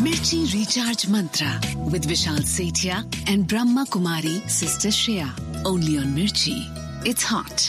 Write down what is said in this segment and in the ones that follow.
Mirchi Recharge Mantra with Vishal Sethia and Brahma Kumari Sister Shreya. Only on Mirchi. It's hot.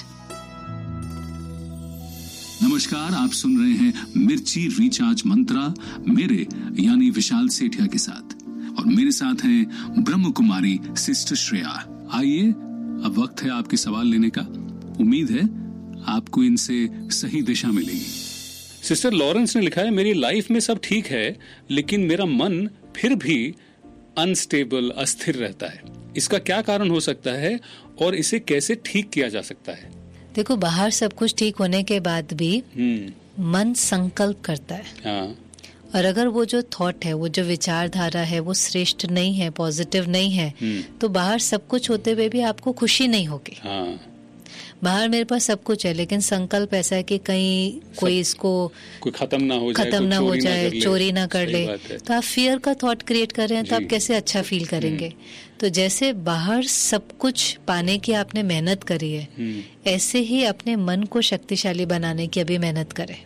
नमस्कार, आप सुन रहे हैं मिर्ची recharge मंत्रा मेरे यानी विशाल सेठिया के साथ, और मेरे साथ हैं ब्रह्म कुमारी सिस्टर श्रेया। आइए, अब वक्त है आपके सवाल लेने का। उम्मीद है आपको इनसे सही दिशा मिलेगी। सिस्टर लॉरेंस ने लिखा है, मेरी लाइफ में सब ठीक है लेकिन मेरा मन फिर भी अनस्टेबल, अस्थिर रहता है। इसका क्या कारण हो सकता है और इसे कैसे ठीक किया जा सकता है? देखो, बाहर सब कुछ ठीक होने के बाद भी मन संकल्प करता है। हाँ। और अगर वो जो थॉट है, वो जो विचारधारा है, वो श्रेष्ठ नहीं है, पॉजिटिव नहीं है, तो बाहर सब कुछ होते हुए भी आपको खुशी नहीं होगी। हाँ। बाहर मेरे पास सब कुछ है लेकिन संकल्प ऐसा है कि कहीं कोई इसको कोई खत्म ना हो जाए, चोरी ना कर ले, तो आप फियर का थॉट क्रिएट कर रहे हैं, तो आप कैसे अच्छा फील करेंगे? तो जैसे बाहर सब कुछ पाने की आपने मेहनत करी है, ऐसे ही अपने मन को शक्तिशाली बनाने की अभी मेहनत करें।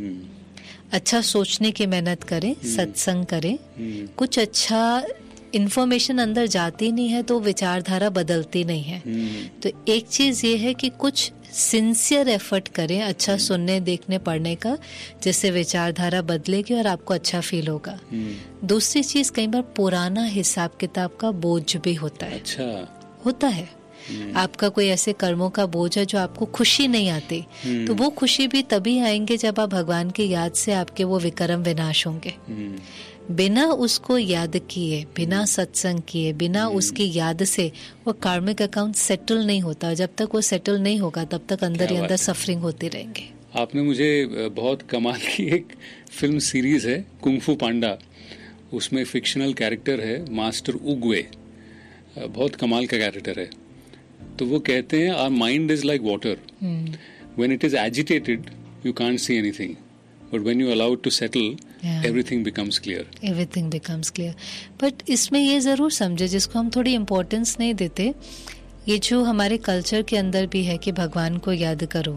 अच्छा सोचने की मेहनत करें, सत्संग करें। कुछ अच्छा इन्फॉर्मेशन अंदर जाती नहीं है तो विचारधारा बदलती नहीं है। तो एक चीज ये है कि कुछ सिंसियर एफर्ट करें अच्छा सुनने, देखने, पढ़ने का, जिससे विचारधारा बदलेगी और आपको अच्छा फील होगा। दूसरी चीज, कई बार पुराना हिसाब किताब का बोझ भी होता है। अच्छा। होता है। आपका कोई ऐसे कर्मों का बोझ है जो आपको खुशी नहीं आती, तो वो खुशी भी तभी आएंगे जब आप भगवान की याद से आपके वो विकर्म विनाश होंगे। बिना उसको याद किए, बिना सत्संग किए, बिना उसकी याद से वो कार्मिक अकाउंट सेटल नहीं होता। जब तक वो सेटल नहीं होगा तब तक अंदर ही अंदर सफरिंग होती रहेंगे। आपने मुझे बहुत कमाल की एक फिल्म सीरीज है कुंग-फू पांडा, उसमें फिक्शनल कैरेक्टर है मास्टर उग्वे, बहुत कमाल का कैरेक्टर है। तो वो कहते हैं, our mind is like water, when it is agitated you can't see anything, but when you allow it to settle everything becomes clear. Everything becomes clear. But इसमें ये जरूर समझे, जिसको हम थोड़ी इम्पोर्टेंस नहीं देते, ये जो हमारे कल्चर के अंदर भी है कि भगवान को याद करो,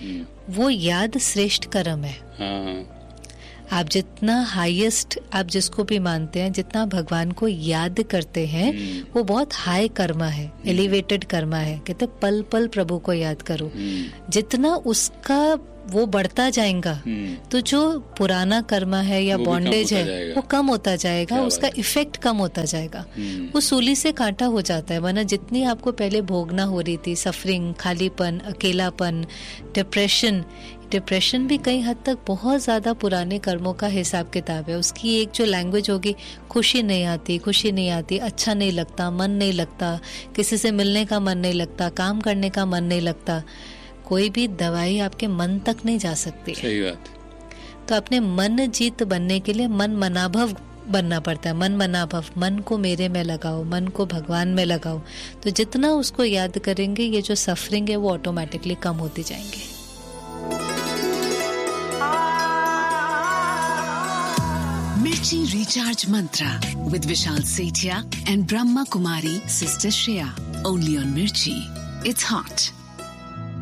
वो याद श्रेष्ठ कर्म है। आप जितना हाईएस्ट, आप जिसको भी मानते हैं, जितना भगवान को याद करते हैं, वो बहुत हाई कर्मा है, एलिवेटेड कर्मा है। कहते पल पल प्रभु को याद करो। जितना उसका वो बढ़ता जाएगा तो जो पुराना कर्मा है या बॉन्डेज है वो कम होता जाएगा, उसका इफेक्ट कम होता जाएगा। वो सूली से कांटा हो जाता है। वरना जितनी आपको पहले भोगना हो रही थी, सफरिंग, खालीपन, अकेलापन, डिप्रेशन भी कई हद तक बहुत ज्यादा पुराने कर्मों का हिसाब किताब है। उसकी एक जो लैंग्वेज होगी, खुशी नहीं आती, अच्छा नहीं लगता, मन नहीं लगता, किसी से मिलने का मन नहीं लगता, काम करने का मन नहीं लगता। कोई भी दवाई आपके मन तक नहीं जा सकती। सही बात। तो अपने मन जीत बनने के लिए मन मनाभव बनना पड़ता है। मन मनाभव, मन को मेरे में लगाओ, मन को भगवान में लगाओ। तो जितना उसको याद करेंगे, ये जो सफरिंग है वो ऑटोमेटिकली कम होती जाएंगे। Mirchi Recharge Mantra with Vishal Sethia and Brahma Kumari Sister Shreya. Only on Mirchi. It's hot.